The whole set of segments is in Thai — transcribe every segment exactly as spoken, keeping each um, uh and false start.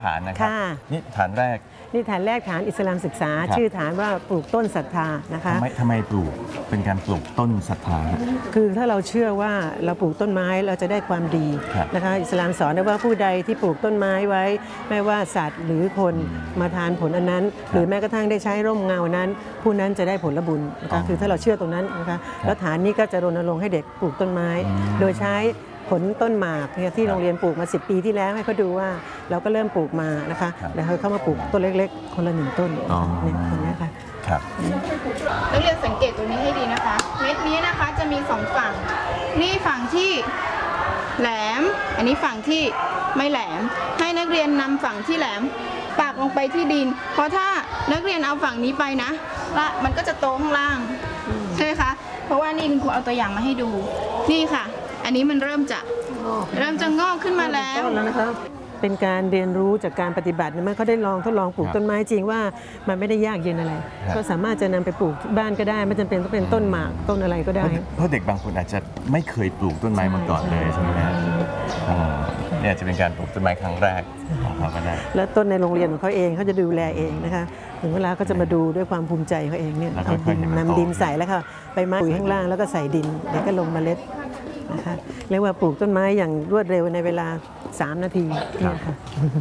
ฐานนะครับนี่ฐานแรกนี่ฐานแรกฐานอิสลามศึกษาชื่อฐานว่าปลูกต้นศรัทธานะคะทำไมทำไมปลูกเป็นการปลูกต้นศรัทธาคือถ้าเราเชื่อว่าเราปลูกต้นไม้เราจะได้ความดีนะคะอิสลามสอนว่าผู้ใดที่ปลูกต้นไม้ไว้ไม่ว่าสัตว์หรือคนมาทานผลอันนั้นหรือแม้กระทั่งได้ใช้ร่มเงานั้นผู้นั้นจะได้ผลบุญนะคะคือถ้าเราเชื่อตรงนั้นนะคะแล้วฐานนี้ก็จะรณรงค์ให้เด็กปลูกต้นไม้โดยใช้ผลต้นหมากที่โรงเรียนปลูกมาสิบปีที่แล้วให้เขาดูว่าเราก็เริ่มปลูกมานะคะแล้วเขาเข้ามาปลูกต้นเล็กๆคนละหนึ่งต้นเนี่ยตรงนี้ค่ะครับนักเรียนสังเกตตัวนี้ให้ดีนะคะเม็ดนี้นะคะจะมีสองฝั่งนี่ฝั่งที่แหลมอันนี้ฝั่งที่ไม่แหลมให้นักเรียนนำฝั่งที่แหลมปักลงไปที่ดินเพราะถ้านักเรียนเอาฝั่งนี้ไปนะละมันก็จะโตข้างล่างใช่ไหมคะเพราะว่านี่คุณครูเอาตัวอย่างมาให้ดูนี่ค่ะอันนี้มันเริ่มจะเริ่มจะงอกขึ้นมาแล้วนะครับเป็นการเรียนรู้จากการปฏิบัติเมื่อเขาได้ลองทดลองปลูกต้นไม้จริงว่ามันไม่ได้ยากเย็นอะไรก็สามารถจะนำไปปลูกที่บ้านก็ได้ไม่จำเป็นต้องเป็นต้นหมากต้นอะไรก็ได้เพราะเด็กบางคนอาจจะไม่เคยปลูกต้นไม้มาก่อนเลยใช่ไหมครับเนี่ยจะเป็นการปลูกต้นไม้ครั้งแรกของเขาก็ได้แล้วต้นในโรงเรียนของเขาเองเขาจะดูแลเองนะคะถึงเวลาก็จะมาดูด้วยความภูมิใจเขาเองเนี่ยเอาดินนำดินใส่แล้วค่ะไปไม้ปุ๋ยข้างล่างแล้วก็ใส่ดินแล้วก็ลงเมล็ดนะคะเรียกว่าปลูกต้นไม้อย่างรวดเร็วในเวลาสามนาทีนี่ค่ะ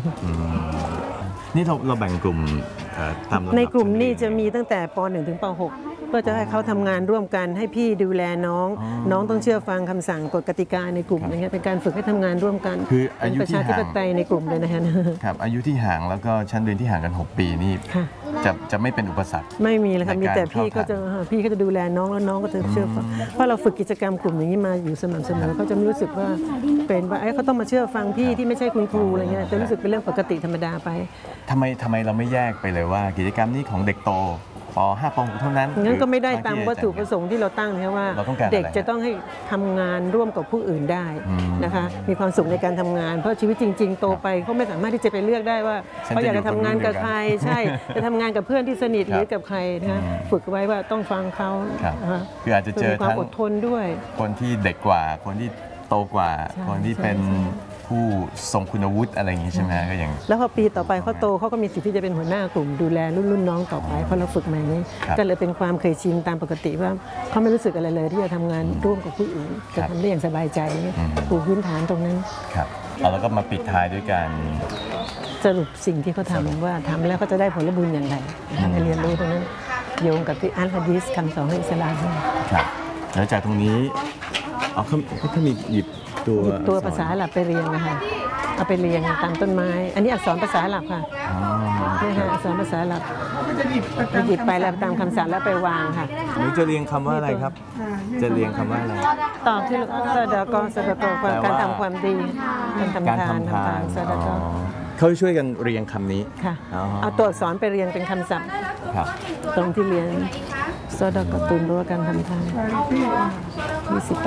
นี่เราเราแบ่งกลุ่มตามในกลุ่มนี่จะมีตั้งแต่ป หนึ่ง ถึงป หกเพื่อจะให้เขาทำงานร่วมกันให้พี่ดูแลน้องน้องต้องเชื่อฟังคำสั่งกฎกติกาในกลุ่มอย่างเงี้ยเป็นการฝึกให้ทำงานร่วมกันคืออายุประชาธิปไตยในกลุ่มเลยนะคะครับอายุที่ห่างแล้วก็ชั้นเรียนที่ห่างกันหกปีนี่จะจะไม่เป็นอุปสรรคไม่มีเลยค่ะมีแต่พี่ก็จะพี่ก็จะดูแลน้องแล้วน้องก็จะเชื่อฟังเพราะเราฝึกกิจกรรมกลุ่มอย่างนี้มาอยู่สม่ำเสมอเขาจะไม่รู้สึกว่าเป็นว่าเขาต้องมาเชื่อฟังพี่ที่ไม่ใช่คุณครูอะไรเงี้ยจะรู้สึกเป็นเรื่องปกติธรรมดาไปทำไมทำไมเราไม่แยกไปเลยว่ากิจกรรมนี้ของเด็กโตป ห้า ป หกเท่านั้นงั้นก็ไม่ได้ตามวัตถุประสงค์ที่เราตั้งนะว่าเด็กจะต้องให้ทำงานร่วมกับผู้อื่นได้นะคะมีความสุขในการทำงานเพราะชีวิตจริงๆโตไปเขาไม่สามารถที่จะไปเลือกได้ว่าเขาอยากจะทำงานกับใครใช่จะทำงานกับเพื่อนที่สนิทหรือกับใครนะฝึกไว้ว่าต้องฟังเขาคืออาจจะเจอความอดทนด้วยคนที่เด็กกว่าคนที่โตกว่าคนที่เป็นผู้ทรงคุณวุฒิอะไรอย่างนี้ใช่ไหมก็อย่างแล้วพอปีต่อไปเขาโตเขาก็มีสิทธิ์ที่จะเป็นหัวหน้ากลุ่มดูแลรุ่นรุ่นน้องต่อไปเพราะเราฝึกมาอย่างนี้ก็เลยเป็นความเคยชินตามปกติว่าเขาไม่รู้สึกอะไรเลยที่จะทำงานร่วมกับผู้อื่นจะทำได้อย่างสบายใจปูพื้นฐานตรงนั้นครับแล้วก็มาปิดท้ายด้วยการสรุปสิ่งที่เขาทำว่าทำแล้วเขาจะได้ผลบุญอย่างไรให้เรียนรู้ตรงนั้นโยงกับที่อัลฮะดีษคำสอนของอิสลามครับแล้วจากตรงนี้เอาเขาเขามีหยิบตัวตัวภาษาอาหรับไปเรียงนะคะเอาไปเรียงตามต้นไม้อันนี้อักษรภาษาอาหรับค่ะนี่ค่ะอักษรภาษาอาหรับหยิบไปแล้วตามคำสั่งแล้วไปวางค่ะหนูจะเรียงคำว่าอะไรครับจะเรียงคำว่าอะไรต่อที่สะดะกอสะดะกอการทำความดีการทำทานทานสะดะกอเขาช่วยกันเรียงคำนี้ค่ะเอาตัวอักษรไปเรียงเป็นคำศัพท์ตรงที่เรียนสะดะกอตุนรู้การทำทานยี่สิบ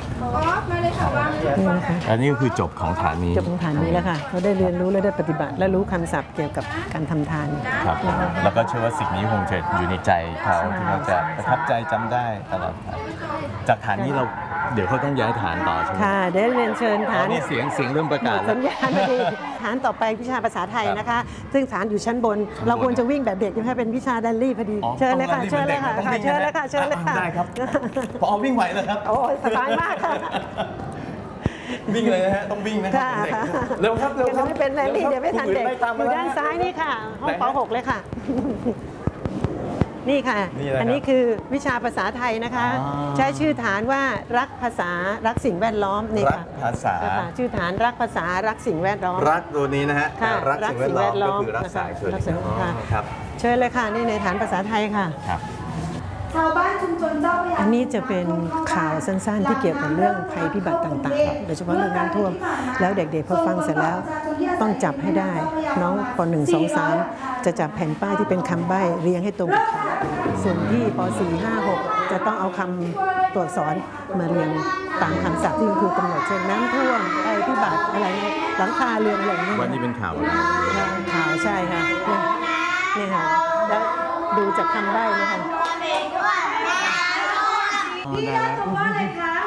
นี่นะคะอันนี้ก็คือจบของฐานนี้จบของฐานนี้แล้วค่ะเขาได้เรียนรู้และได้ปฏิบัติและรู้คำศัพท์เกี่ยวกับการทำทานครับแล้วก็เชื่อว่าสิ่งนี้คงจะอยู่ในใจเขาที่เขาจะประทับใจจำได้ตลอดจากฐานนี้เราเดี๋ยวเขาต้องย้ายฐานต่อใช่ไหมค่ะเดี๋ยวเรียนเชิญฐานนี่เสียงเสียงเริ่มประกาศสัญญาณพอดีฐานต่อไปวิชาภาษาไทยนะคะซึ่งฐานอยู่ชั้นบนเราควรจะวิ่งแบบเด็กให้เป็นวิชาดัลลี่พอดีเชิญเลยค่ะเชิญเลยค่ะเชิญเลยค่ะเชิญเลยค่ะได้ครับพอวิ่งไหวเลยครับโอ้สบายมากค่ะวิ่งเลยนะฮะต้องวิ่งนะครับเร็วครับเร็วครับไม่เป็นไรนี่เดี๋ยวไม่ทันเด็กอยู่ด้านซ้ายนี่ค่ะห้องป หกเลยค่ะนี่ค่ะอันนี้คือวิชาภาษาไทยนะคะใช้ชื่อฐานว่ารักภาษารักสิ่งแวดล้อมนี่ค่ะภาษาชื่อฐานรักภาษารักสิ่งแวดล้อมรักตัวนี้นะฮะรักสิ่งแวดล้อมก็คือรักษาส่วนครับเชิญเลยค่ะนี่ในฐานภาษาไทยค่ะชาวบ้านชุมชนเจ้าพระยาอันนี้จะเป็นข่าวสั้นๆที่เกี่ยวกับเรื่องภัยพิบัติต่างๆโดยเฉพาะเรื่องน้ำท่วมแล้วเด็กๆพอฟังเสร็จแล้วต้องจับให้ได้น้องป หนึ่ง สอง สามจะจับแผ่นป้ายที่เป็นคำใบ้เรียงให้ตรงกับข่าวส่วนที่ป สี่ ห้า หกจะต้องเอาคำตัวอักษรมาเรียงตามคำศัพท์ที่ครูกำหนดเช่นน้ำท่วมภัยพิบัติอะไรหลังคาเรือนอะไรนี่วันนี้เป็นข่าวอะไรข่าวใช่ค่ะนี่ค่ะแล้วดูจากคำใบ้นะคะนี่นะคะว่าอะไรคะ